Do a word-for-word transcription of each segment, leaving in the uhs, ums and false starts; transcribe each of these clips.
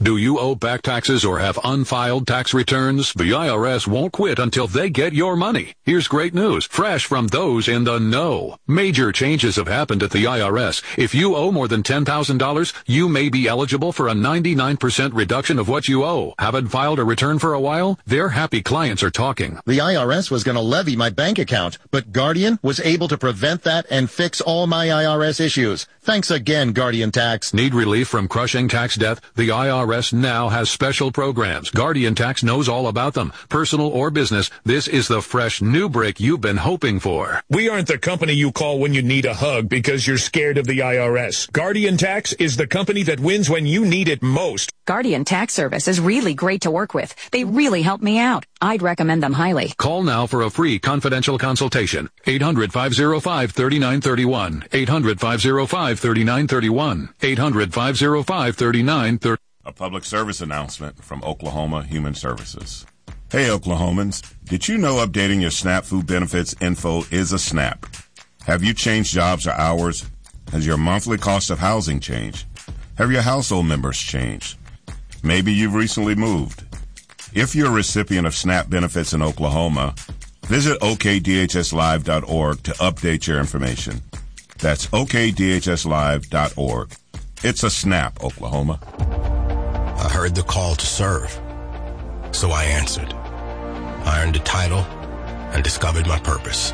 Do you owe back taxes or have unfiled tax returns? The I R S won't quit until they get your money. Here's great news, fresh from those in the know. Major changes have happened at the I R S. If you owe more than ten thousand dollars, you may be eligible for a ninety-nine percent reduction of what you owe. Haven't filed a return for a while? Their happy clients are talking. The I R S was going to levy my bank account, but Guardian was able to prevent that and fix all my I R S issues. Thanks again, Guardian Tax. Need relief from crushing tax debt? The I R S now has special programs. Guardian Tax knows all about them. Personal or business, this is the fresh new break you've been hoping for. We aren't the company you call when you need a hug because you're scared of the I R S. Guardian Tax is the company that wins when you need it most. Guardian Tax Service is really great to work with. They really help me out. I'd recommend them highly. Call now for a free confidential consultation. eight hundred, five oh five, three nine three one. eight hundred, five oh five, three nine three one. eight hundred, five oh five, three nine three one. A public service announcement from Oklahoma Human Services. Hey, Oklahomans, did you know updating your SNAP food benefits info is a snap? Have you changed jobs or hours? Has your monthly cost of housing changed? Have your household members changed? Maybe you've recently moved. If you're a recipient of SNAP benefits in Oklahoma, visit O K D H S live dot org to update your information. That's O K D H S live dot org. It's a snap, Oklahoma. I heard the call to serve, so I answered. I earned a title and discovered my purpose.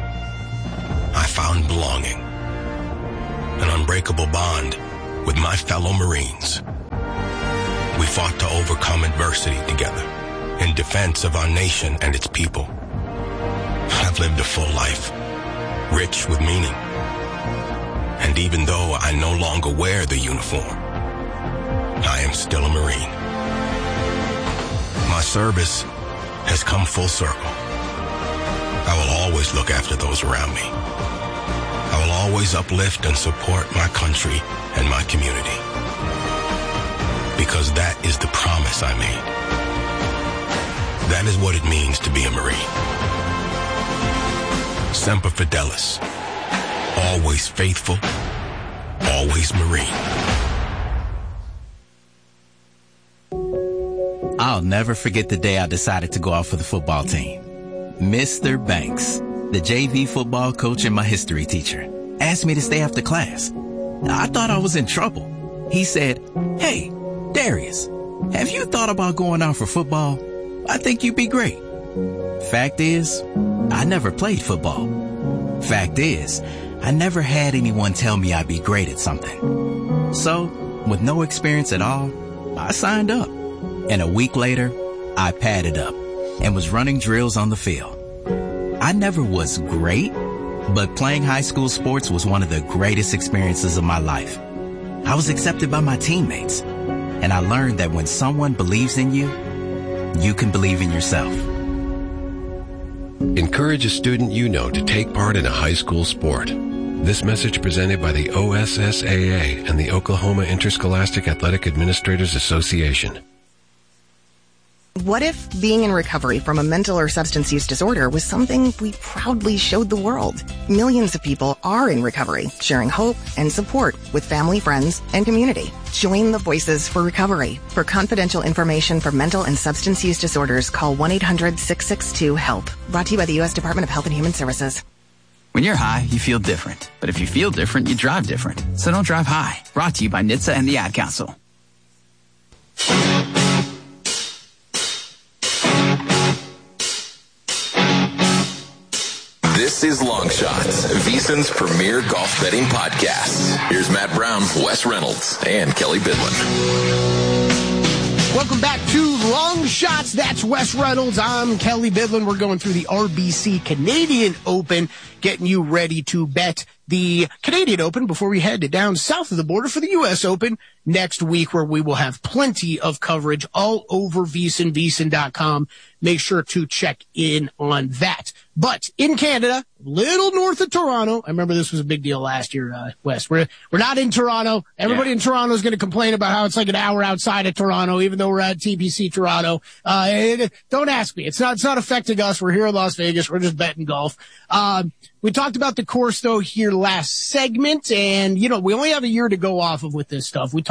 I found belonging, an unbreakable bond with my fellow Marines. We fought to overcome adversity together in defense of our nation and its people. I've lived a full life, rich with meaning. And even though I no longer wear the uniform, I am still a Marine. My service has come full circle. I will always look after those around me. I will always uplift and support my country and my community. Because that is the promise I made. That is what it means to be a Marine. Semper Fidelis. Always faithful. Always Marine. I'll never forget the day I decided to go out for the football team. Mister Banks, the J V football coach and my history teacher, asked me to stay after class. I thought I was in trouble. He said, "Hey, Darius, have you thought about going out for football? I think you'd be great." Fact is, I never played football. Fact is, I never had anyone tell me I'd be great at something. So, with no experience at all, I signed up. And a week later, I padded up and was running drills on the field. I never was great, but playing high school sports was one of the greatest experiences of my life. I was accepted by my teammates, and I learned that when someone believes in you, you can believe in yourself. Encourage a student you know to take part in a high school sport. This message presented by the O S S A A and the Oklahoma Interscholastic Athletic Administrators Association. What if being in recovery from a mental or substance use disorder was something we proudly showed the world? Millions of people are in recovery, sharing hope and support with family, friends, and community. Join the Voices for Recovery. For confidential information for mental and substance use disorders, call one eight hundred, six six two, HELP. Brought to you by the U S Department of Health and Human Services. When you're high, you feel different. But if you feel different, you drive different. So don't drive high. Brought to you by N H T S A and the Ad Council. This is Long Shots, VSiN's premier golf betting podcast. Here's Matt Brown, Wes Reynolds, and Kelly Bidlin. Welcome back to Long Shots. That's Wes Reynolds. I'm Kelly Bidlin. We're going through the R B C Canadian Open, getting you ready to bet the Canadian Open before we head down south of the border for the U S Open next week, where we will have plenty of coverage all over VSiN, V S I N dot com. Make sure to check in on that. But in Canada, little north of Toronto, I remember this was a big deal last year, uh, Wes. We're, we're not in Toronto. Everybody yeah. in Toronto is going to complain about how it's like an hour outside of Toronto, even though we're at T P C Toronto. Uh, it, don't ask me. It's not, it's not affecting us. We're here in Las Vegas. We're just betting golf. Um, we talked about the course though here last segment, and you know, we only have a year to go off of with this stuff. We talked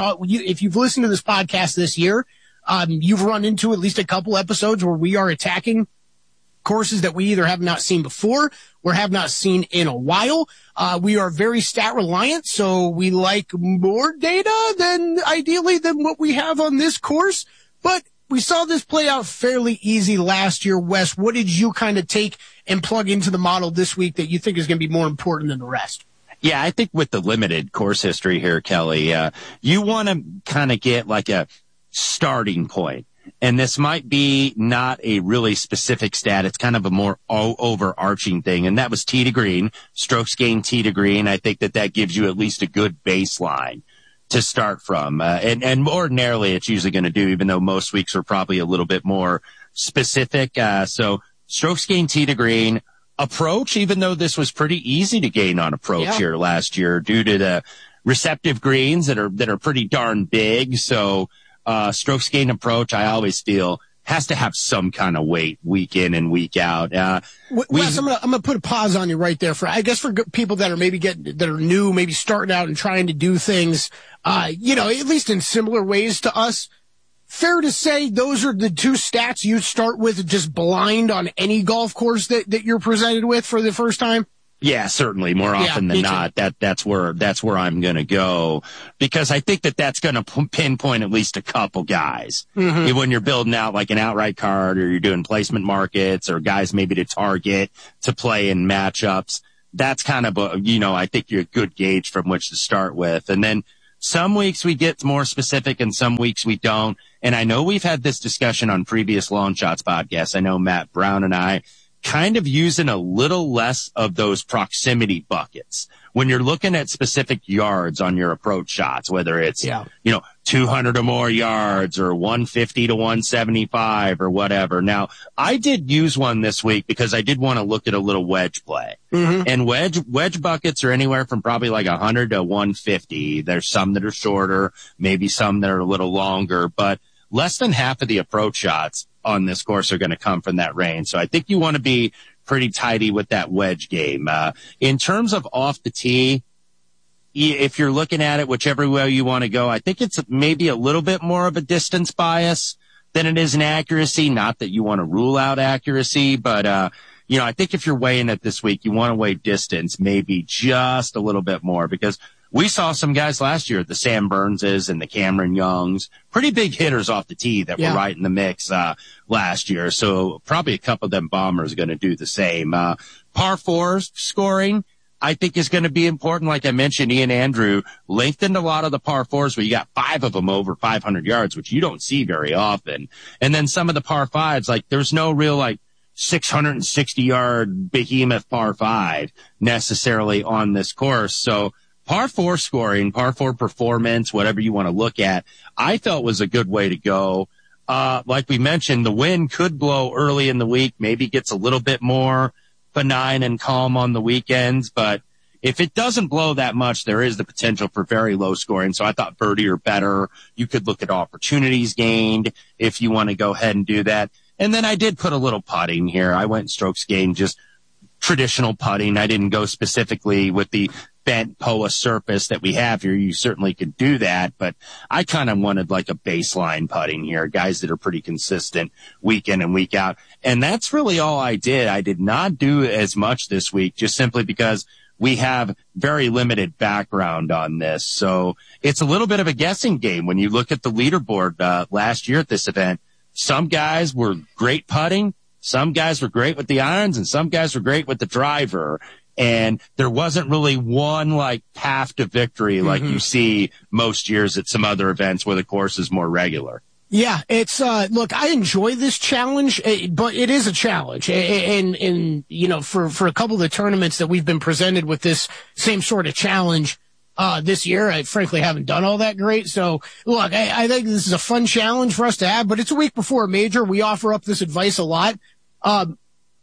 talk, you, if you've listened to this podcast this year, um, you've run into at least a couple episodes where we are attacking courses that we either have not seen before or have not seen in a while. Uh, we are very stat reliant, so we like more data than ideally than what we have on this course. But we saw this play out fairly easy last year. Wes, what did you kind of take and plug into the model this week that you think is going to be more important than the rest? Yeah, I think with the limited course history here, Kelly, uh, you want to kind of get like a starting point. And this might be not a really specific stat. It's kind of a more o- overarching thing. And that was tee to green, strokes gained tee to green. I think that that gives you at least a good baseline to start from. Uh, and, and ordinarily it's usually going to do, even though most weeks are probably a little bit more specific. Uh, so strokes gained tee to green, approach, even though this was pretty easy to gain on approach yeah. here last year due to the receptive greens that are, that are pretty darn big. So, Uh, strokes gain approach, I always feel, has to have some kind of weight week in and week out. Uh, Wes, I'm gonna, I'm gonna put a pause on you right there for, I guess for people that are maybe getting, that are new, maybe starting out and trying to do things, uh, you know, at least in similar ways to us. Fair to say those are the two stats you start with just blind on any golf course that, that you're presented with for the first time? Yeah, certainly. More often yeah, than not, that that's where that's where I'm going to go, because I think that that's going to p- pinpoint at least a couple guys. Mm-hmm. When you're building out like an outright card, or you're doing placement markets, or guys maybe to target to play in matchups, that's kind of a, you know, I think you're a good gauge from which to start with. And then some weeks we get more specific, and some weeks we don't. And I know we've had this discussion on previous Long Shots podcasts. I know Matt Brown and I kind of using a little less of those proximity buckets when you're looking at specific yards on your approach shots, whether it's, yeah. you know, two hundred or more yards or one fifty to one seventy-five or whatever. Now, I did use one this week because I did want to look at a little wedge play. Mm-hmm. And wedge, wedge buckets are anywhere from probably like one hundred to one fifty. There's some that are shorter, maybe some that are a little longer, but less than half of the approach shots on this course are going to come from that range. So I think you want to be pretty tidy with that wedge game. Uh, in terms of off the tee, if you're looking at it, whichever way you want to go, I think it's maybe a little bit more of a distance bias than it is an accuracy. Not that you want to rule out accuracy, but, uh, you know, I think if you're weighing it this week, you want to weigh distance maybe just a little bit more, because we saw some guys last year, the Sam Burnses and the Cameron Youngs, pretty big hitters off the tee that yeah. were right in the mix uh last year. So probably a couple of them bombers are going to do the same. Uh par fours scoring, I think, is going to be important. Like I mentioned, Ian Andrew lengthened a lot of the par fours where you got five of them over five hundred yards, which you don't see very often. And then some of the par fives, like there's no real like six hundred sixty yard behemoth par five necessarily on this course. So par four scoring, par four performance, whatever you want to look at, I felt was a good way to go. Uh, like we mentioned, the wind could blow early in the week, maybe gets a little bit more benign and calm on the weekends. But if it doesn't blow that much, there is the potential for very low scoring. So I thought birdie or better. You could look at opportunities gained if you want to go ahead and do that. And then I did put a little putting here. I went strokes gained, just traditional putting. I didn't go specifically with the bent P O A surface that we have here. You certainly could do that, but I kind of wanted like a baseline putting here, guys that are pretty consistent week in and week out. And that's really all I did. I did not do as much this week, just simply because we have very limited background on this. So it's a little bit of a guessing game. When you look at the leaderboard uh, last year at this event, some guys were great putting, some guys were great with the irons, and some guys were great with the driver. And there wasn't really one like path to victory like mm-hmm. you see most years at some other events where the course is more regular. Yeah, it's, uh, look, I enjoy this challenge, but it is a challenge. And, and, you know, for, for a couple of the tournaments that we've been presented with this same sort of challenge, uh, this year, I frankly haven't done all that great. So look, I, I think this is a fun challenge for us to have, but it's a week before a major. We offer up this advice a lot. Um,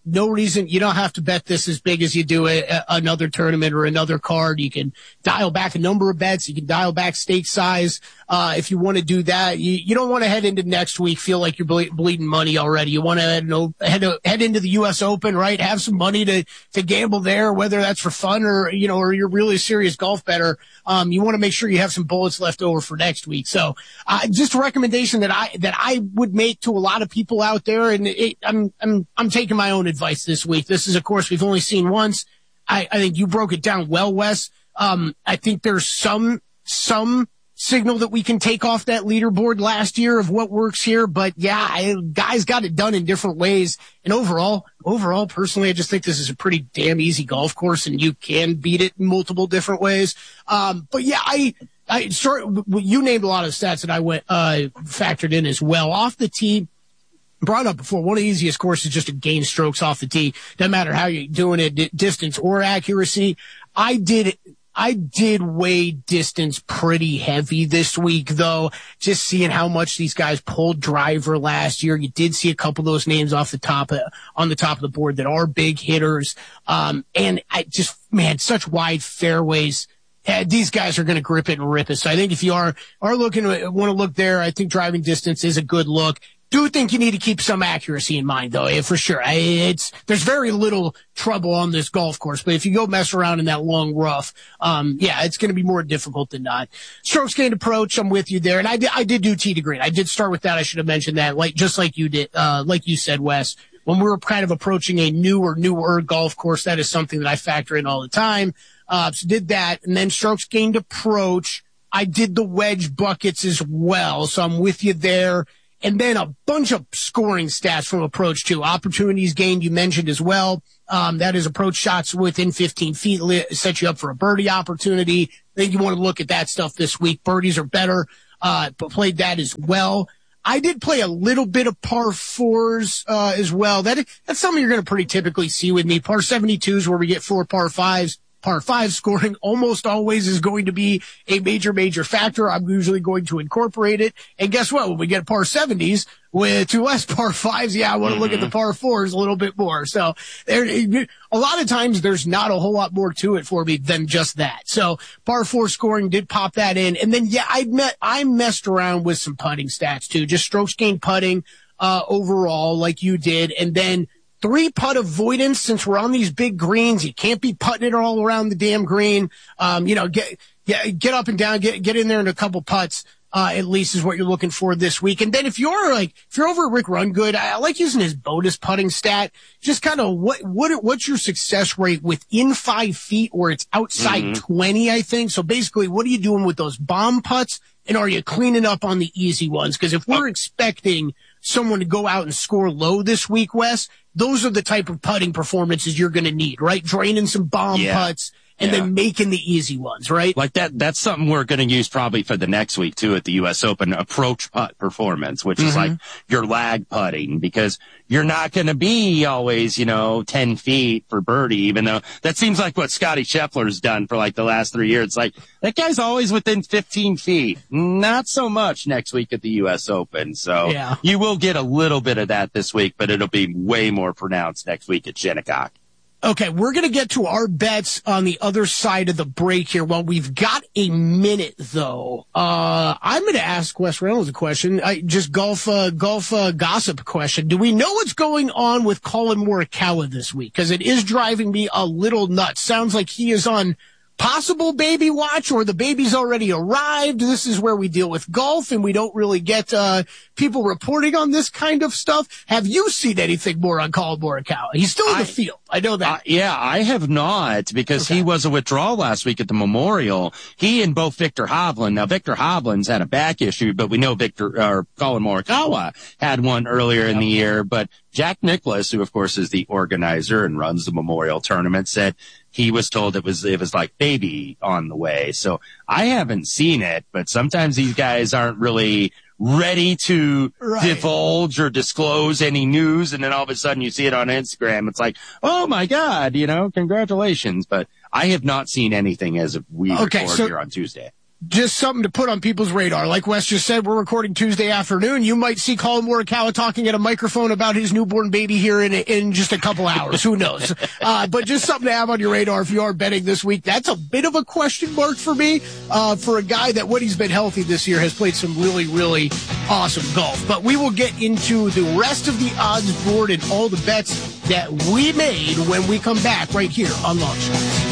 No reason. You don't have to bet this as big as you do a, a, another tournament or another card. You can dial back a number of bets. You can dial back stake size. Uh, if you want to do that, you, you don't want to head into next week, feel like you're ble- bleeding money already. You want to head, head, head into the U S Open, right? Have some money to, to gamble there, whether that's for fun or, you know, or you're really a serious golf bettor. Um, you want to make sure you have some bullets left over for next week. So, uh, just a recommendation that I, that I would make to a lot of people out there. And it, I'm, I'm, I'm taking my own advice this week. This is, of course, we've only seen once. I, I think you broke it down well, Wes. Um, I think there's some, some signal that we can take off that leaderboard last year of what works here. But yeah, I, guys got it done in different ways. And overall, overall, personally, I just think this is a pretty damn easy golf course and you can beat it in multiple different ways. Um, but yeah, I, I sort you named a lot of stats that I went, uh, factored in as well. Off the tee, brought up before, one of the easiest courses just to gain strokes off the tee. Doesn't matter how you're doing it, d- distance or accuracy. I did, I did weigh distance pretty heavy this week, though, just seeing how much these guys pulled driver last year. You did see a couple of those names off the top of, on the top of the board that are big hitters. Um, and I just, man, such wide fairways. Uh, these guys are going to grip it and rip it. So I think if you are, are looking, want to look there, I think driving distance is a good look. Do think you need to keep some accuracy in mind, though, yeah, for sure. I, it's there's very little trouble on this golf course, but if you go mess around in that long rough, um, yeah, it's going to be more difficult than not. Strokes gained approach, I'm with you there, and I did I did do tee to green. I did start with that. I should have mentioned that, like just like you did, uh, like you said, Wes. When we were kind of approaching a newer, newer golf course, that is something that I factor in all the time. Uh, so did that, and then strokes gained approach. I did the wedge buckets as well, so I'm with you there. And then a bunch of scoring stats from approach too. Opportunities gained, you mentioned as well. Um, that is approach shots within fifteen feet, set you up for a birdie opportunity. I think you want to look at that stuff this week. Birdies are better, uh, but played that as well. I did play a little bit of par fours, uh, as well. That, that's something you're going to pretty typically see with me. Par seventy-twos where we get four par fives. Par five scoring almost always is going to be a major, major factor. I'm usually going to incorporate it. And guess what? When we get par seventies with two less par fives, yeah, I want to mm-hmm. look at the par fours a little bit more. So there, a lot of times there's not a whole lot more to it for me than just that. So par four scoring did pop that in. And then, yeah, I met, I messed around with some putting stats too, just strokes gained putting, uh, overall like you did. And then three putt avoidance, since we're on these big greens, you can't be putting it all around the damn green. Um, you know, get, get, get up and down, get, get in there in a couple putts, uh, at least is what you're looking for this week. And then if you're like, if you're over at Rick Rungood, I, I like using his bonus putting stat. Just kind of what, what, what's your success rate within five feet or it's outside mm-hmm. twenty, I think. So basically, what are you doing with those bomb putts? And are you cleaning up on the easy ones? Because if we're expecting someone to go out and score low this week, Wes, those are the type of putting performances you're going to need, right? Draining some bomb yeah. putts and yeah. then making the easy ones, right? Like that, that's something we're going to use probably for the next week too at the U S Open, approach putt performance, which mm-hmm. is like your lag putting, because you're not going to be always, you know, ten feet for birdie, even though that seems like what Scotty Scheffler's done for like the last three years. It's like that guy's always within fifteen feet. Not so much next week at the U S Open. So yeah. you will get a little bit of that this week, but it'll be way more pronounced next week at Shinnecock. Okay, we're going to get to our bets on the other side of the break here. Well, we've got a minute, though. Uh, I'm going to ask Wes Reynolds a question. I, just golf, uh, golf, uh, gossip question. Do we know what's going on with Colin Morikawa this week? Because it is driving me a little nuts. Sounds like he is on possible baby watch, or the baby's already arrived. This is where we deal with golf and we don't really get uh people reporting on this kind of stuff. Have you seen anything more on Colin Morikawa? He's still in the I, field. I know that. Uh, yeah, I have not, because okay. he was a withdrawal last week at the Memorial. He and both Victor Hovland. Now, Victor Hovland's had a back issue, but we know Victor or Colin Morikawa had one earlier in the year. But Jack Nicklaus, who of course is the organizer and runs the Memorial Tournament, said he was told it was, it was like baby on the way. So I haven't seen it, but sometimes these guys aren't really ready to right. divulge or disclose any news. And then all of a sudden you see it on Instagram. It's like, oh my God, you know, congratulations. But I have not seen anything as of we okay, record so- here on Tuesday. just something to put on people's radar. Like Wes just said, we're recording Tuesday afternoon. You might see Colin Morikawa talking at a microphone about his newborn baby here in in just a couple hours. Who knows? Uh, but just something to have on your radar if you are betting this week. That's a bit of a question mark for me, uh, for a guy that when he's been healthy this year has played some really, really awesome golf. But we will get into the rest of the odds board and all the bets that we made when we come back right here on Long Shots.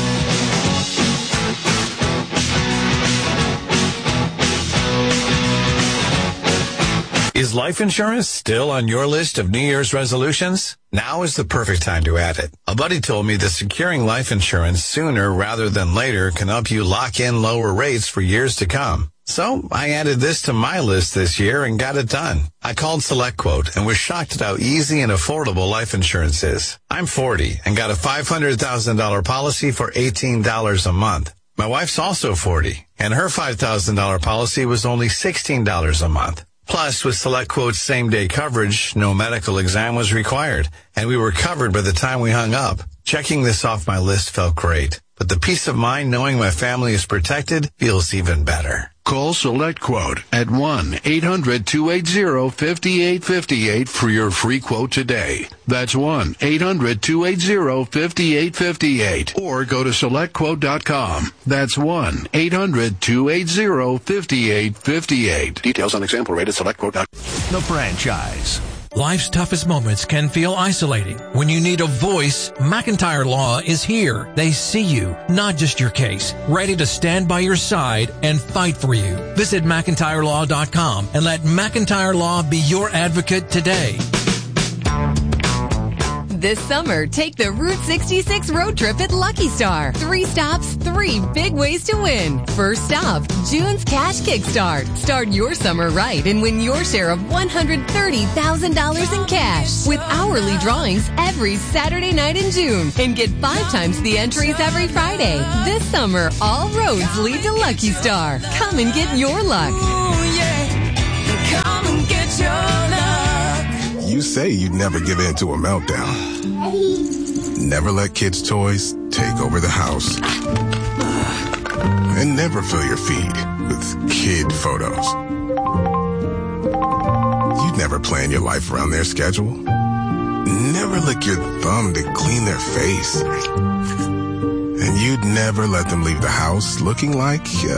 Is life insurance still on your list of New Year's resolutions? Now is the perfect time to add it. A buddy told me that securing life insurance sooner rather than later can help you lock in lower rates for years to come. So I added this to my list this year and got it done. I called SelectQuote and was shocked at how easy and affordable life insurance is. I'm forty and got a five hundred thousand dollars policy for eighteen dollars a month. My wife's also forty and her five thousand dollars policy was only sixteen dollars a month. Plus, with SelectQuote's same-day coverage, no medical exam was required, and we were covered by the time we hung up. Checking this off my list felt great, but the peace of mind knowing my family is protected feels even better. Call SelectQuote at one eight hundred two eight zero five eight five eight for your free quote today. That's one eight hundred two eight zero five eight five eight. Or go to select quote dot com. That's one eight hundred two eight zero five eight five eight. Details on example rate at select quote dot com. The Franchise. Life's toughest moments can feel isolating. When you need a voice, McIntyre Law is here. They see you, not just your case, ready to stand by your side and fight for you. Visit McIntyre Law dot com and let McIntyre Law be your advocate today. This summer, take the Route sixty-six road trip at Lucky Star. Three stops, three big ways to win. First stop, June's Cash Kickstart. Start your summer right and win your share of one hundred thirty thousand dollars in cash with hourly drawings every Saturday night in June. And get five times the entries every Friday. This summer, all roads lead to Lucky Star. Come and get your luck. Ooh, yeah. Come and get your luck. You say you'd never give in to a meltdown. Never let kids' toys take over the house. And never fill your feed with kid photos. You'd never plan your life around their schedule. Never lick your thumb to clean their face. And you'd never let them leave the house looking like, uh,